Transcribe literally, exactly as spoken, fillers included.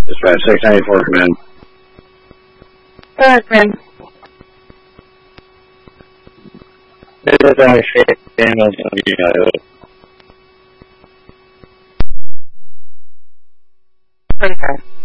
Dispatch six ninety-four, come in. Alright, man. This is our ship, Daniel, you know. Okay.